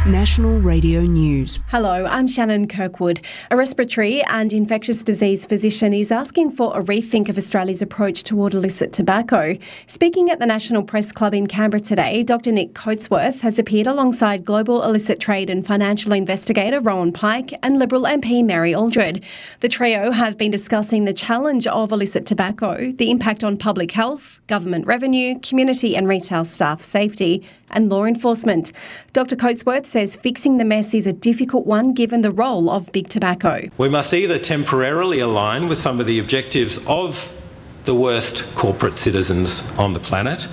National Radio News. Hello, I'm Shannon Kirkwood. A respiratory and infectious disease physician is asking for a rethink of Australia's approach toward illicit tobacco. Speaking at the National Press Club in Canberra today, Dr Nick Coatsworth has appeared alongside global illicit trade and financial investigator Rowan Pike and Liberal MP Mary Aldred. The trio have been discussing the challenge of illicit tobacco, the impact on public health, government revenue, community and retail staff safety, and law enforcement. Dr Coatsworth says fixing the mess is a difficult one given the role of big tobacco. We must either temporarily align with some of the objectives of the worst corporate citizens on the planet,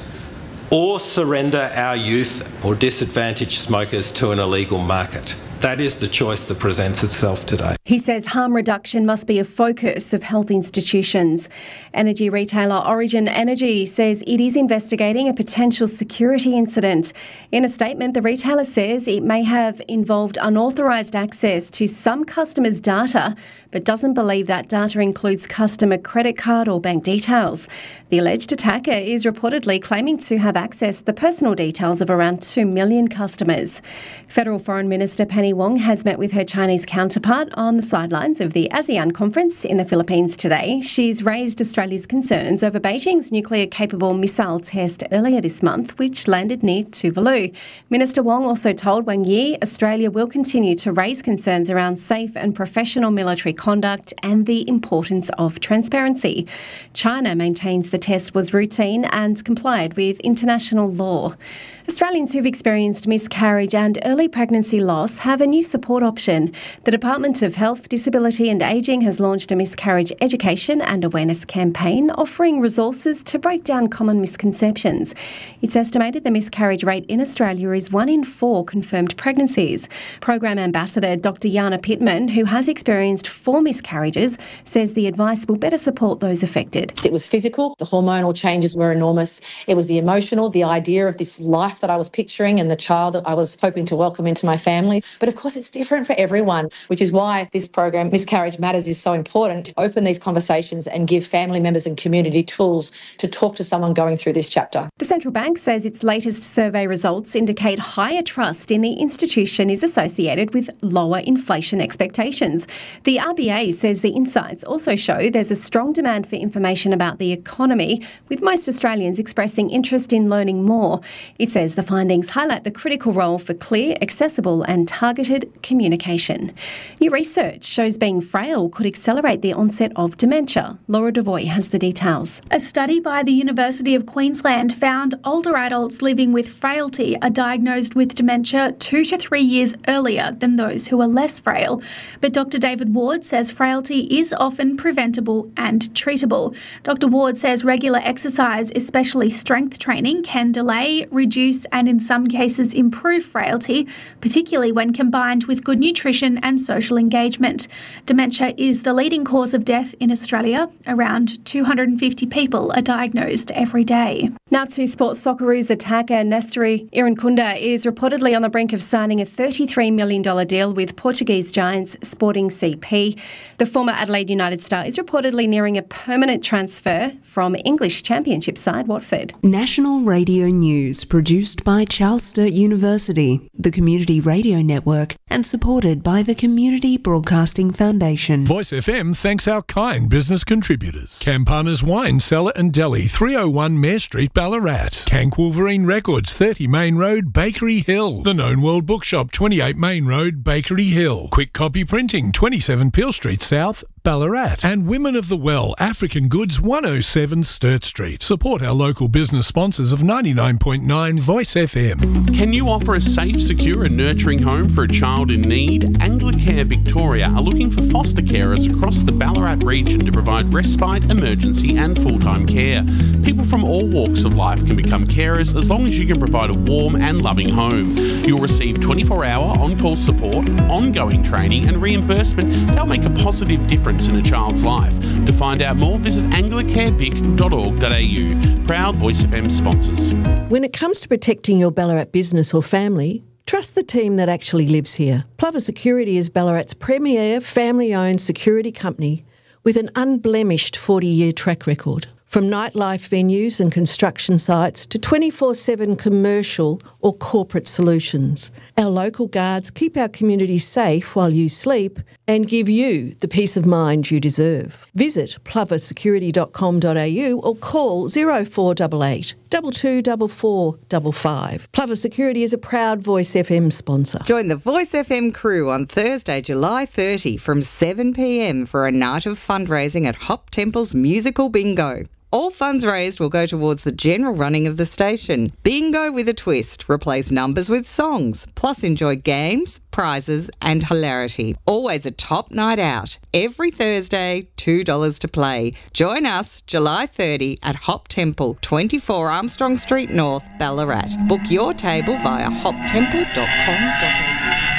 or surrender our youth or disadvantaged smokers to an illegal market. That is the choice that presents itself today. He says harm reduction must be a focus of health institutions. Energy retailer Origin Energy says it is investigating a potential security incident. In a statement, the retailer says it may have involved unauthorised access to some customers' data, but doesn't believe that data includes customer credit card or bank details. The alleged attacker is reportedly claiming to have accessed the personal details of around 2 million customers. Federal Foreign Minister Penny Wong has met with her Chinese counterpart on the sidelines of the ASEAN conference in the Philippines today. She's raised Australia's concerns over Beijing's nuclear-capable missile test earlier this month, which landed near Tuvalu. Minister Wong also told Wang Yi Australia will continue to raise concerns around safe and professional military conduct and the importance of transparency. China maintains the test was routine and complied with international law. Australians who've experienced miscarriage and early pregnancy loss have a new support option. The Department of Health, Disability and Ageing has launched a miscarriage education and awareness campaign offering resources to break down common misconceptions. It's estimated the miscarriage rate in Australia is 1 in 4 confirmed pregnancies. Program Ambassador Dr Jana Pittman, who has experienced 4 miscarriages, says the advice will better support those affected. It was physical, the hormonal changes were enormous. It was the emotional, the idea of this life that I was picturing and the child that I was hoping to welcome into my family. But of course, it's different for everyone, which is why this program, Miscarriage Matters, is so important to open these conversations and give family members and community tools to talk to someone going through this chapter. The central bank says its latest survey results indicate higher trust in the institution is associated with lower inflation expectations. The RBA says the insights also show there's a strong demand for information about the economy, with most Australians expressing interest in learning more. It says the findings highlight the critical role for clear, accessible and targeted communication. New research shows being frail could accelerate the onset of dementia. Laura Devoy has the details. A study by the University of Queensland found older adults living with frailty are diagnosed with dementia 2 to 3 years earlier than those who are less frail. But Dr David Ward says frailty is often preventable and treatable. Dr Ward says regular exercise, especially strength training, can delay, reduce and in some cases improve frailty, particularly when combined with good nutrition and social engagement. Dementia is the leading cause of death in Australia. Around 250 people are diagnosed every day. Now to sports. Socceroos attacker Nestore Irankunda is reportedly on the brink of signing a $33 million deal with Portuguese giants Sporting CP. The former Adelaide United star is reportedly nearing a permanent transfer from English Championship side Watford. National Radio News, produced by Charles Sturt University, the Community Radio Network, and supported by the Community Broadcasting Foundation. Voice FM thanks our kind business contributors. Campana's Wine Cellar and Deli, 301 Mare Street, Ballarat. Cank Wolverine Records, 30 Main Road, Bakery Hill. The Known World Bookshop, 28 Main Road, Bakery Hill. Quick Copy Printing, 27 Peel Street South, Ballarat. And Women of the Well, African Goods, 107 Sturt Street. Support our local business sponsors of 99.9 Voice FM. Can you offer a safe, secure and nurturing home for a child in need? Anglicare Victoria are looking for foster carers across the Ballarat region to provide respite, emergency and full-time care. People from all walks of life can become carers as long as you can provide a warm and loving home. You'll receive 24-hour on-call support, ongoing training and reimbursement that'll make a positive difference in a child's life. To find out more, visit anglicarevic.org.au. Proud Voice FM sponsors. When it comes to protecting your Ballarat business or family, trust the team that actually lives here. Plover Security is Ballarat's premier family-owned security company with an unblemished 40-year track record. From nightlife venues and construction sites to 24/7 commercial or corporate solutions, our local guards keep our community safe while you sleep and give you the peace of mind you deserve. Visit ploversecurity.com.au or call 0488 224455. Plover Security is a proud Voice FM sponsor. Join the Voice FM crew on Thursday, July 30 from 7 p.m. for a night of fundraising at Hop Temple's Musical Bingo. All funds raised will go towards the general running of the station. Bingo with a twist. Replace numbers with songs. Plus enjoy games, prizes and hilarity. Always a top night out. Every Thursday, $2 to play. Join us July 30 at Hop Temple, 24 Armstrong Street North, Ballarat. Book your table via hoptemple.com.au.